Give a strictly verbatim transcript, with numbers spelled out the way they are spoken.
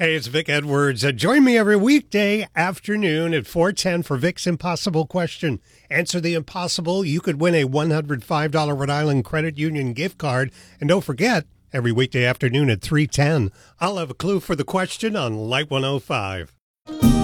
Hey, it's Vic Edwards. Uh, join me every weekday afternoon at four ten for Vic's Impossible Question. Answer the impossible. You could win a one hundred five dollars Rhode Island Credit Union gift card. And don't forget, every weekday afternoon at three ten, I'll have a clue for the question on Light one oh five.